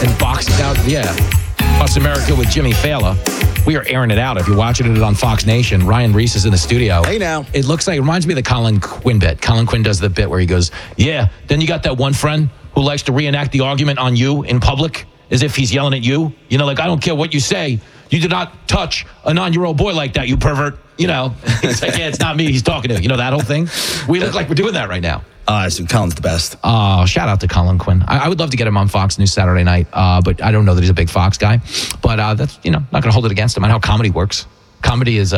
and boxes out. Yeah. Plus America with Jimmy Fallon. We are airing it out. If you're watching it on Fox Nation, Ryan Reese is in the studio. Hey now. It looks like, it reminds me of the Colin Quinn bit. Colin Quinn does the bit where he goes, yeah, then you got that one friend who likes to reenact the argument on you in public as if he's yelling at you. You know, like, I don't care what you say. You did not touch a 9-year-old boy like that, you pervert. You know, he's like, yeah, it's not me he's talking to. You know, that whole thing? We look like we're doing that right now. So Colin's the best. Shout out to Colin Quinn. I would love to get him on Fox News Saturday night, but I don't know that he's a big Fox guy. But that's, not going to hold it against him. I know how comedy works. Comedy is,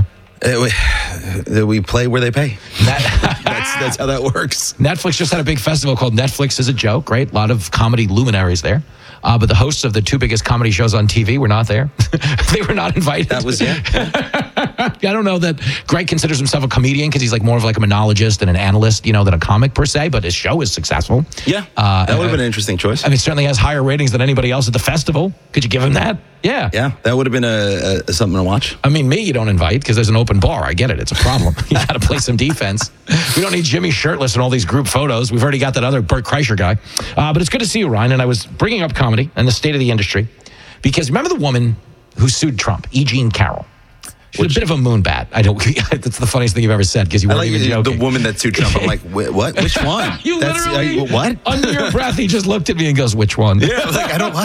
we play where they pay. That's how that works. Netflix just had a big festival called Netflix is a Joke, right? A lot of comedy luminaries there. But the hosts of the two biggest comedy shows on TV were not there. They were not invited. That was, yeah. I don't know that Greg considers himself a comedian because he's like more of like a monologist and an analyst, than a comic per se, but his show is successful. Yeah, that would have been an interesting choice. I mean, it certainly has higher ratings than anybody else at the festival. Could you give him that? Yeah. Yeah, that would have been something to watch. I mean, me, you don't invite because there's an open bar. I get it. It's a problem. You got to play some defense. We don't need Jimmy shirtless in all these group photos. We've already got that other Bert Kreischer guy. But it's good to see you, Ryan. And I was bringing up comedy and the state of the industry because remember the woman who sued Trump, E. Jean Carroll? She's a bit of a moonbat. That's the funniest thing you've ever said because you weren't even joking. The woman that sued Trump. I'm like, what? Which one? Literally, what? Under your breath, he just looked at me and goes, which one? Yeah, I was like, I don't,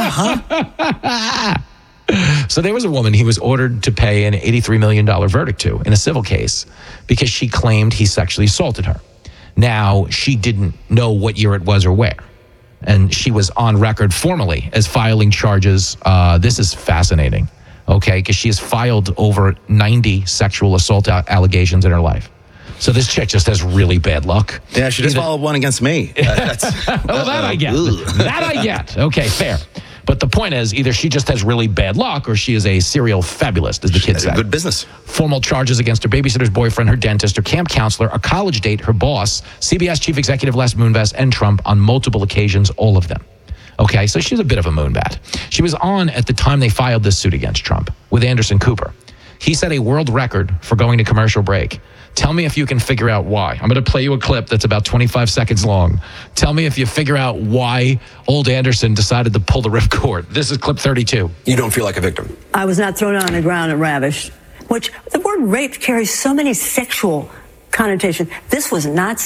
huh? So there was a woman he was ordered to pay an $83 million verdict to in a civil case because she claimed he sexually assaulted her. Now, she didn't know what year it was or where. And she was on record formally as filing charges. This is fascinating, okay? Because she has filed over 90 sexual assault allegations in her life. So this chick just has really bad luck. Yeah, she just filed one against me. Well, that I get. That I get. Okay, fair. But the point is, either she just has really bad luck or she is a serial fabulist, as the kids say. Good business. Formal charges against her babysitter's boyfriend, her dentist, her camp counselor, a college date, her boss, CBS chief executive Les Moonves, and Trump on multiple occasions, all of them. Okay, so she's a bit of a moonbat. She was on at the time they filed this suit against Trump with Anderson Cooper. He set a world record for going to commercial break. Tell me if you can figure out why. I'm going to play you a clip that's about 25 seconds long. Tell me if you figure out why old Anderson decided to pull the ripcord. This is clip 32. You don't feel like a victim. I was not thrown on the ground and ravished, which the word rape carries so many sexual connotations. This was not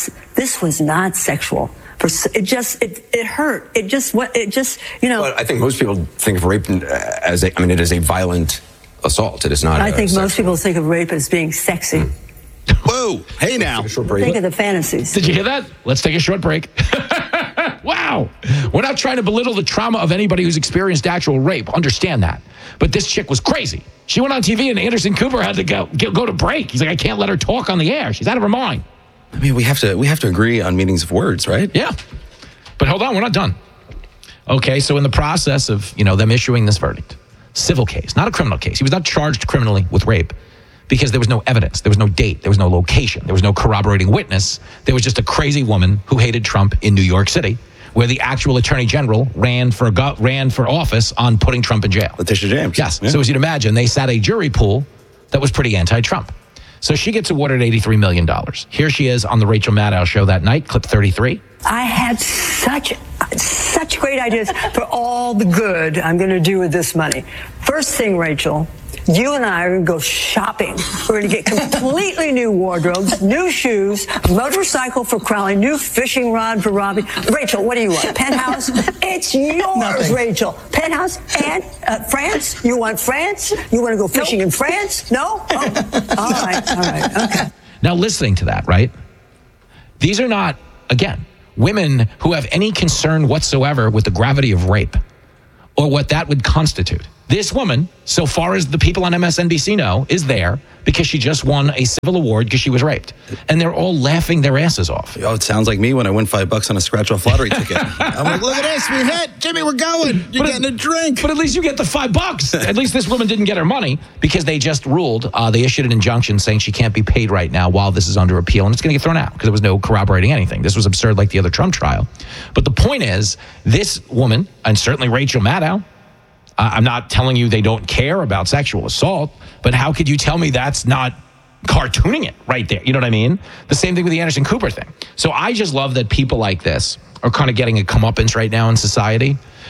sexual. It hurt. It just. Well, I think most people think of rape as it is a violent assault. It is not. I think most people think of rape as being sexy. Whoa! Hey now. Think of the fantasies. Did you hear that? Let's take a short break. Wow. We're not trying to belittle the trauma of anybody who's experienced actual rape. Understand that. But this chick was crazy. She went on TV and Anderson Cooper had to go to break. He's like, I can't let her talk on the air. She's out of her mind. I mean, we have to agree on meanings of words, right? Yeah. But hold on, we're not done. Okay, so in the process of, them issuing this verdict, civil case, not a criminal case. He was not charged criminally with rape because there was no evidence. There was no date. There was no location. There was no corroborating witness. There was just a crazy woman who hated Trump in New York City, where the actual attorney general ran for office on putting Trump in jail. Letitia James. Yes. Yeah. So as you'd imagine, they sat a jury pool that was pretty anti-Trump. So she gets awarded $83 million. Here she is on the Rachel Maddow show that night, clip 33. I had such great ideas for all the good I'm going to do with this money. First thing, Rachel, you and I are going to go shopping. We're going to get completely new wardrobes, new shoes, motorcycle for Crowley, new fishing rod for Robbie. Rachel, what do you want? Penthouse? It's yours, Nothing. Rachel. Penthouse and France? You want France? You want to go fishing in France? No? Oh. All right, okay. Now, listening to that, right? These are not, again, women who have any concern whatsoever with the gravity of rape or what that would constitute. This woman, so far as the people on MSNBC know, is there because she just won a civil award because she was raped. And they're all laughing their asses off. Oh, it sounds like me when I win $5 on a scratch-off lottery ticket. I'm like, look at this, we hit. Jimmy, we're going. You're getting a drink. But at least you get the $5. At least this woman didn't get her money because they just ruled. They issued an injunction saying she can't be paid right now while this is under appeal. And it's going to get thrown out because there was no corroborating anything. This was absurd like the other Trump trial. But the point is, this woman, and certainly Rachel Maddow, I'm not telling you they don't care about sexual assault, but how could you tell me that's not cartooning it right there? You know what I mean? The same thing with the Anderson Cooper thing. So I just love that people like this are kind of getting a comeuppance right now in society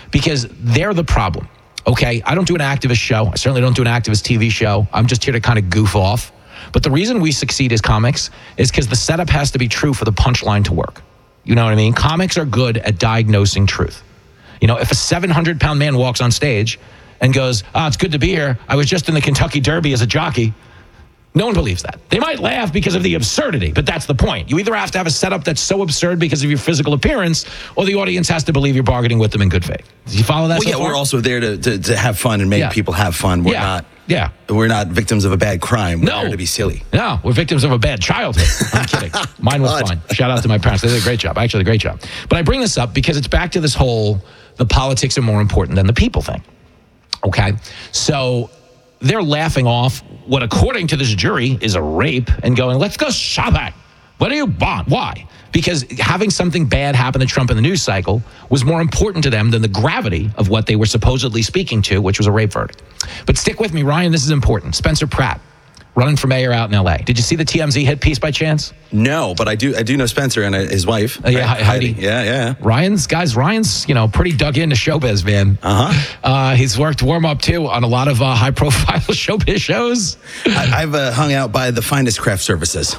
because they're the problem. Okay, I don't do an activist show. I certainly don't do an activist TV show. I'm just here to kind of goof off. But the reason we succeed as comics is because the setup has to be true for the punchline to work. You know what I mean? Comics are good at diagnosing truth. You know, if a 700-pound man walks on stage and goes, it's good to be here. I was just in the Kentucky Derby as a jockey. No one believes that. They might laugh because of the absurdity, but that's the point. You either have to have a setup that's so absurd because of your physical appearance, or the audience has to believe you're bargaining with them in good faith. Do you follow that? Well, yeah, we're also there to have fun and make people have fun. We're not. Yeah. We're not victims of a bad crime. We're there to be silly. No, we're victims of a bad childhood. I'm kidding. Mine was fine. Shout out to my parents. They did a great job. Actually, a great job. But I bring this up because it's back to this whole, the politics are more important than the people thing. Okay? So they're laughing off what, according to this jury, is a rape and going, let's go shopping. What do you want? Why? Because having something bad happen to Trump in the news cycle was more important to them than the gravity of what they were supposedly speaking to, which was a rape verdict. But stick with me, Ryan, this is important. Spencer Pratt, running for mayor out in L.A. Did you see the TMZ hit piece by chance? No, but I do know Spencer and his wife. Yeah, Heidi. Yeah. Ryan's, pretty dug into showbiz, man. He's worked warm-up, too, on a lot of high-profile showbiz shows. I've hung out by the finest craft services.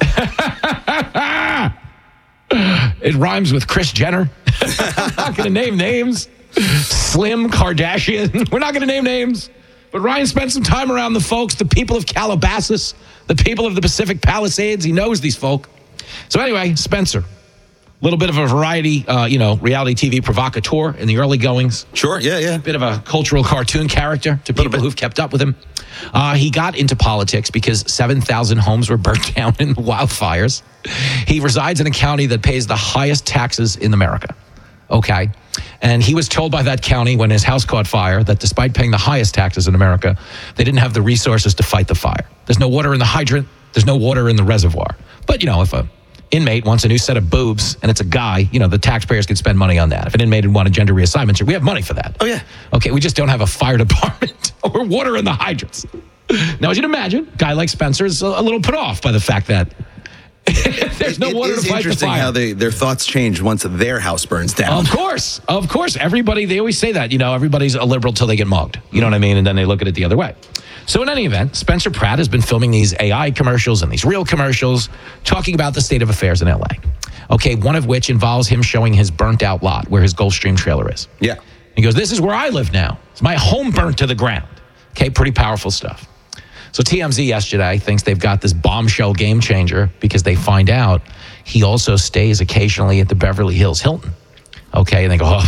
It rhymes with Kris Jenner. I'm not going to name names. Slim Kardashian. We're not going to name names. But Ryan spent some time around the folks, the people of Calabasas, the people of the Pacific Palisades. He knows these folk. So anyway, Spencer, a little bit of a variety, reality TV provocateur in the early goings. Sure, yeah. Bit of a cultural cartoon character to people who've kept up with him. He got into politics because 7,000 homes were burnt down in the wildfires. He resides in a county that pays the highest taxes in America. Okay. And he was told by that county when his house caught fire that despite paying the highest taxes in America, they didn't have the resources to fight the fire. There's no water in the hydrant. There's no water in the reservoir. But, if a inmate wants a new set of boobs and it's a guy, the taxpayers could spend money on that. If an inmate would want a gender reassignment, we have money for that. Oh, yeah. Okay, we just don't have a fire department or water in the hydrants. Now, as you'd imagine, a guy like Spencer is a little put off by the fact that there's no water to fight the fire. It's interesting how their thoughts change once their house burns down. Of course. Everybody, they always say that, everybody's a liberal till they get mugged. You know what I mean? And then they look at it the other way. So in any event, Spencer Pratt has been filming these AI commercials and these real commercials talking about the state of affairs in LA. Okay, one of which involves him showing his burnt out lot where his Gulfstream trailer is. Yeah. He goes, this is where I live now. It's my home burnt to the ground. Okay, pretty powerful stuff. So TMZ yesterday thinks they've got this bombshell game changer because they find out he also stays occasionally at the Beverly Hills Hilton. Okay, and they go,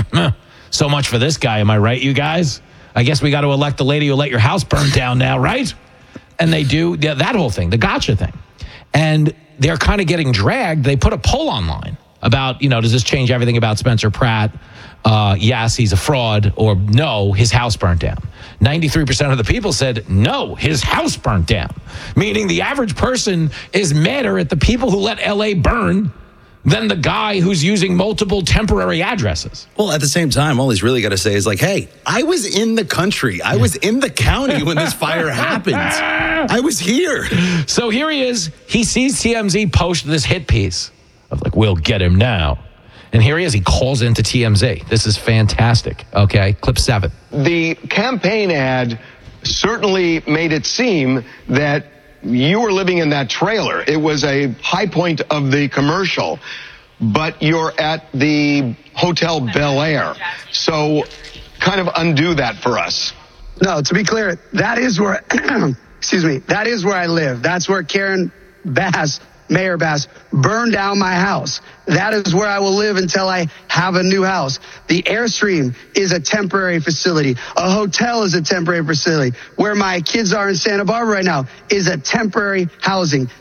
so much for this guy. Am I right, you guys? I guess we got to elect the lady who let your house burn down now, right? And they do that whole thing, the gotcha thing. And they're kind of getting dragged. They put a poll online about, does this change everything about Spencer Pratt? Yes, he's a fraud, or no, his house burnt down. 93% of the people said, no, his house burnt down. Meaning the average person is madder at the people who let LA burn than the guy who's using multiple temporary addresses. Well, at the same time, all he's really got to say is like, hey, I was in the country. I was in the county when this fire happened. I was here. So here he is. He sees TMZ post this hit piece of like, we'll get him now. And here he is. He calls into TMZ. This is fantastic. Okay, clip 7. The campaign ad certainly made it seem that you were living in that trailer. It was a high point of the commercial, but you're at the Hotel Bel Air. So kind of undo that for us. No, to be clear, that is where, that is where I live. That's where Karen Bass, Mayor Bass, burned down my house. That is where I will live until I have a new house. The Airstream is a temporary facility. A hotel is a temporary facility. Where my kids are in Santa Barbara right now is a temporary housing.